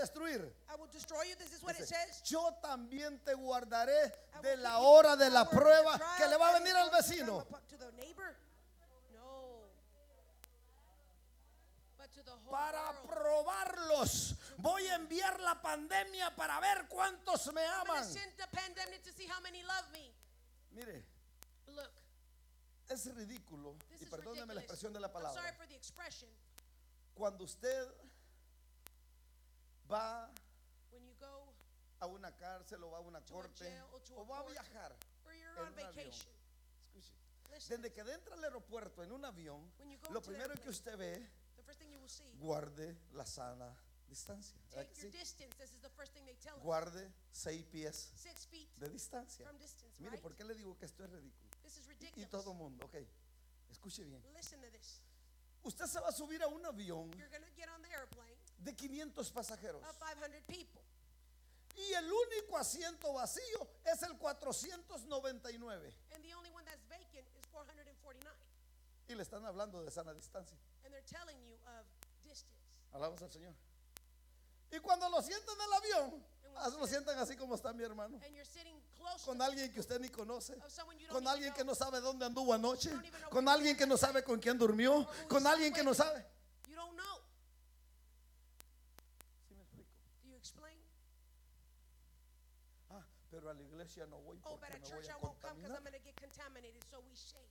destruir. I will destroy you. This is what it Dice, says. yo también te guardaré de la hora de la prueba que le va a venir al vecino. To the neighbor? No. But to the whole Para world. probarlos. Voy a enviar la pandemia para ver cuántos me I'm going aman. to send the pandemic to see how many love me. Mire, Look. es ridículo, This y is perdóneme la ridiculous. expresión de la I'm palabra, sorry for the expression. cuando usted va When you go a una cárcel o va a una to a corte jail or to a o va a court viajar or you're en on un avión. vacation. Escuche, Listen. desde que entra al aeropuerto en un avión, When you go lo to the primero que airplane, usted ve, the first thing you will see, guarde la sana distancia. ¿Verdad take que your sí? distance. This is the first thing they tell us. Guarde 6 pies 6 feet de distancia. from distance, Mire, right? ¿por qué le digo que esto es ridículo? This is Y ridiculous. todo mundo, ok, escuche bien. Listen to this. Usted se va a subir a un avión You're going to get on the airplane de 500 pasajeros of 500 people. y el único asiento vacío es el 499 And the only one that's vacant is 449. y le están hablando de sana distancia. And they're telling you of distance. Alabamos al Señor. Y cuando lo sientan en el avión, lo sientan así como está mi hermano, And you're sitting close con to alguien que usted ni conoce, of someone you don't con even alguien know. que no sabe dónde anduvo anoche, You don't even know con where alguien que no sabe con quién durmió, con alguien que no sabe. You don't know. ¿Sí me explico? Do you explain? Ah, pero a la iglesia no voy Oh, but porque at me church voy I a won't come because contaminar. I'm going to get contaminated, so we shake.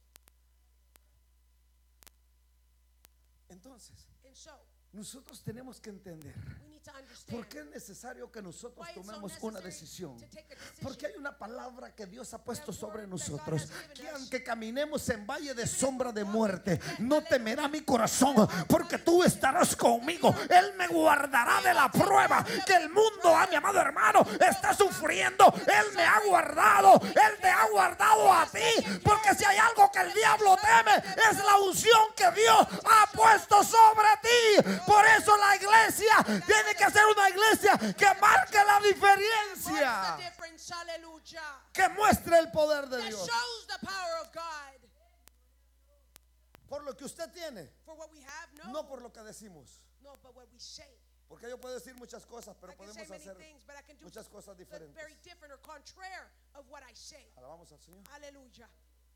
Entonces, And so, nosotros tenemos que entender we need to understand por qué es necesario que nosotros why it's so tomemos una necessary decisión. to take a decision. Porque hay una palabra que Dios ha puesto That sobre word nosotros, that God has que given us. aunque caminemos en valle de Even if sombra we de walk muerte, in death, no hallelujah, temerá mi corazón, porque tú estarás conmigo. Él me guardará de la prueba que el mundo, mi amado hermano, está sufriendo. Él me ha guardado, Él te ha guardado a ti, porque si hay algo que el diablo teme, es la unción que Dios ha puesto sobre ti. Por eso la iglesia tiene que ser una iglesia que marque la What's diferencia, the difference? Hallelujah. que muestre el poder de That Dios shows the power of God. por lo que usted tiene, For what we have, no. no por lo que decimos. No, but what we say. Porque yo puedo decir muchas cosas, pero I can say podemos many hacer things, but I can do muchas cosas the diferentes. very different or contrary of what I say. Alabamos al Señor. Hallelujah.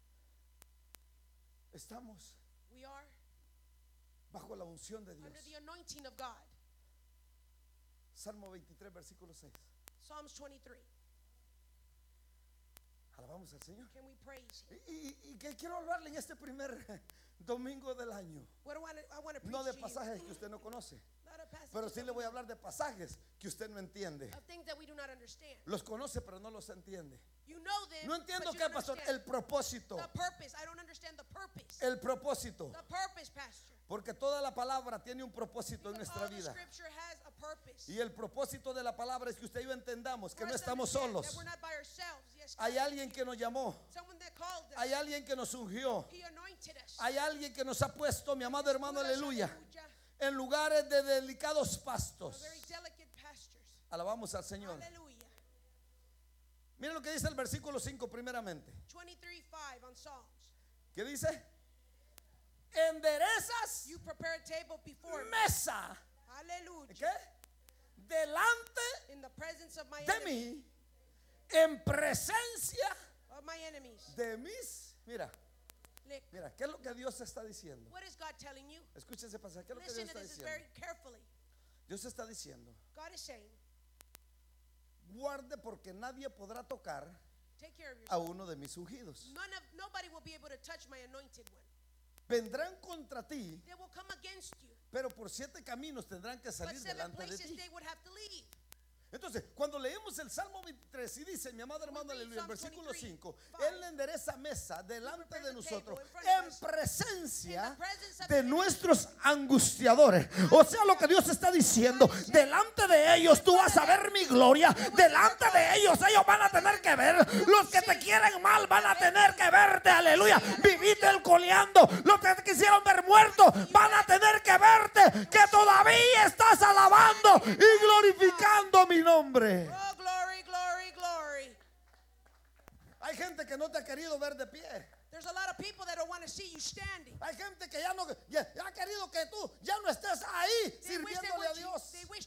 Estamos We are bajo la unción de under Dios. the anointing of God. Salmo 23, versículo 6. Psalms 23. Alabamos al Señor. Can we praise Him? Y que quiero hablarle en este primer domingo del año. What do I want to preach No de to you? pasajes que usted no conoce, Not a passage pero sí that le we voy a know, hablar de pasajes que usted no entiende. of things that we do not understand. Los conoce, pero no los entiende. You know them, No entiendo but you qué, don't pastor. understand El propósito. the purpose. I don't understand the purpose. El propósito. The purpose, Pastor. Porque toda la palabra tiene un propósito en Because nuestra all the vida. scripture has a purpose. Y el propósito de la palabra es que usted y yo entendamos que For no us to estamos understand that solos. we're not by ourselves. Yes, Hay God. alguien que nos llamó. Someone that called us. Hay alguien que nos ungió. He anointed us. Hay alguien que nos ha puesto, mi amado hermano, Put us, aleluya, hallelujah, en lugares de delicados on pastos. very delicate pastures. Alabamos al Señor. Hallelujah. Miren lo que dice el versículo 5 primeramente. 23:5 on Psalms. ¿Qué dice? Enderezas You prepare a table before me. mesa. Hallelujah. ¿Qué? Delante In the presence of my de enemies. mí, en presencia Of my enemies. de mis. Mira, Look, mira, ¿qué es lo que Dios está diciendo? what is God telling you? Escúchese pasar, ¿qué es lo que Listen Dios to está this diciendo? very carefully. Dios está diciendo, God is saying, guarde porque nadie podrá tocar take care of a yourself. uno de mis ungidos. Nobody will be able to touch my anointed one. Vendrán contra ti, They will come against you. pero por 7 caminos tendrán que But salir 7 delante de places ti. they would have to leave. Entonces, cuando leemos el Salmo 23 y dice, mi amado hermano, read aleluya, el Psalms versículo 23, 5, 5, Él endereza mesa delante prepares de a nosotros table in front of en us, presencia in the presence of de the nuestros angustiadores. O sea, lo que Dios está diciendo, delante de ellos tú vas a ver mi gloria, delante de ellos van a tener que ver, los que te quieren mal van a tener que verte, aleluya, vivite el coleando, los que te quisieron ver muerto van a tener que verte, que todavía estás alabando y glorificando mi nombre. Oh, glory, glory, glory. Hay gente que no te ha querido ver de pie. There's a lot of people that don't want to see you standing. Hay gente que ya ha querido que tú ya no estés ahí They wish they sirviéndole a want you, Dios. they wish